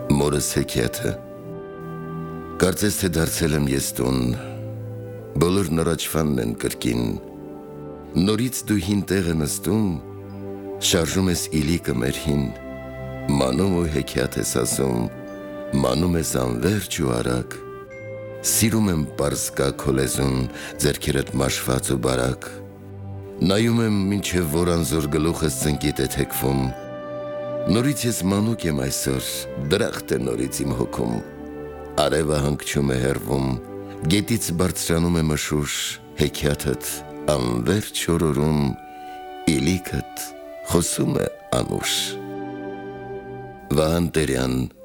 Մորս հեքիաթը Կարծես թե դարձել եմ ես տուն Բոլորն առաջվանն են կրկին Նորից դու հին տեղ է նստում Շարժում ես իլիկը մեր հին Մանում ու հեքիաթ ես ասում Մանում ես անվերջ ու արագ Սիրում եմ պարզ կա քո լեզուն Ձեռքերդ մաշված ու բարակ Նայում եմ մինչև որ անզոր գլուխս ծնկիտ է թեքվում Նորից ես մանուկ եմ այսօր, դրախտ է նորից իմ հոգում Արևը հանգչում է հեռվում, գետից բարձրանում է մշուշ Հեքիաթդ անվերջ օրորում, իլիքդ խոսում է անուշ Վահան Տերյան,